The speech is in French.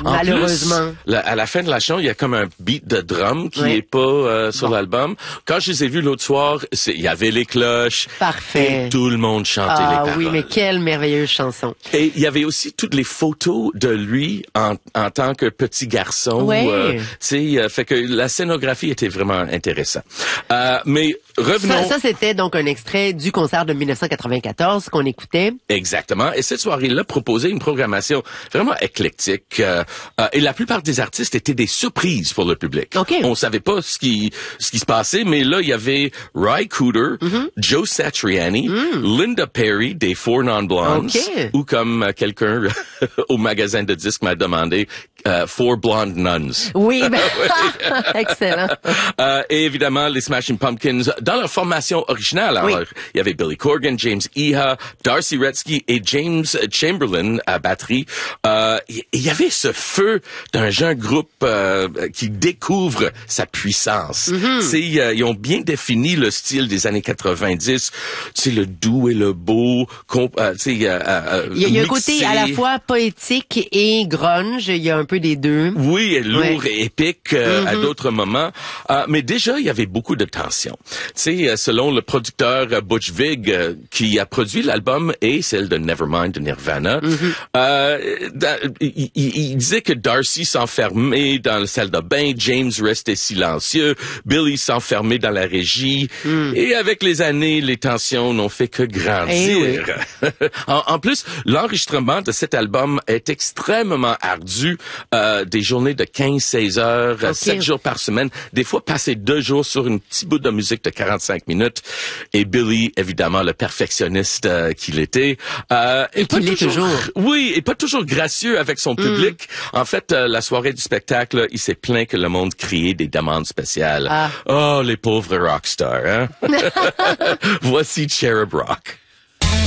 Malheureusement. Plus, à la fin de la chanson, il y a comme un beat de drum qui est pas sur l'album. Quand je les ai vus l'autre soir, il y avait les cloches. Parfait. Et tout le monde chantait les paroles. Ah oui, mais quelle merveilleuse chanson. Et il y avait aussi toutes les photos de lui en tant que petit garçon. Ouais. Fait que la scénographie était vraiment intéressante. Mais revenons. Ça, c'était donc un extrait du concert de 1994 qu'on écoutait. Exactement. Et cette soirée-là proposait une programmation vraiment éclectique. Et la plupart des artistes étaient des surprises pour le public. Okay. On savait pas ce qui se passait, mais là, il y avait Ry Cooder, Joe Satriani, Linda Perry des Four Non-Blondes, ou comme quelqu'un au magasin de disques m'a demandé, Four Blonde Nuns. Oui, ben, excellent. Et évidemment, les Smashing Pumpkins, dans leur formation originale, alors, il y avait Billy Corgan, James Iha, Darcy Retzky et James Chamberlain à batterie. Il y avait ce feu d'un jeune groupe qui découvre sa puissance. Ils ont bien défini le style des années 90. Le doux et le beau. Il y a un côté à la fois poétique et grunge. Il y a un peu des deux. Oui, lourd et épique à d'autres moments. Mais déjà, il y avait beaucoup de tension. Selon le producteur Butch Vig, qui a produit l'album et celle de Nevermind de Nirvana, il disait que Darcy s'enfermait dans la salle de bain, James restait silencieux, Billy s'enfermait dans la régie, et avec les années, les tensions n'ont fait que grandir. En plus, l'enregistrement de cet album est extrêmement ardu, des journées de 15-16 heures, 7 jours par semaine, des fois passer 2 jours sur une petite bout de musique de 45 minutes. Et Billy, évidemment, le perfectionniste qu'il était. Et qu'il l'est toujours. Oui, et pas toujours gracieux avec son public. En fait, la soirée du spectacle, il s'est plaint que le monde criait des demandes spéciales. Oh, les pauvres rockstars, hein? Voici Cherub Rock.